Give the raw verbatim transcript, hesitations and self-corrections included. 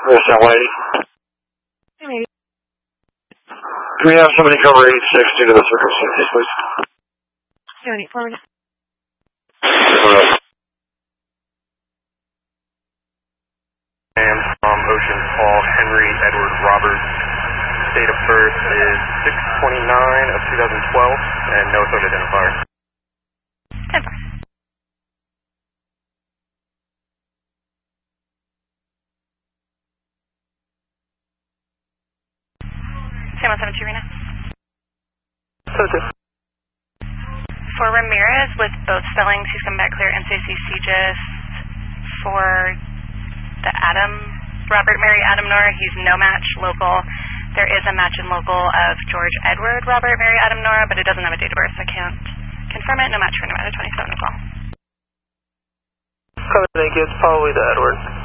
Yes, that lady. Maybe. Can we have somebody cover eight sixty to the circumstances, please? seven eight forward. And from Ocean Paul Henry Edward Roberts. Date of birth is six twenty-nine of two thousand twelve, and no phone identifier. ten four. San Juan seven two, Rena. seven two. For Ramirez, with both spellings, he's come back clear. N C C C just for the Adam, Robert Mary Adam Nora, he's no match local. There is a match in local of George Edward Robert Mary Adam Nora, but it doesn't have a date of birth, so I can't confirm it. No match for Nevada twenty-seven as well. Copy, thank you. It's probably the Edward.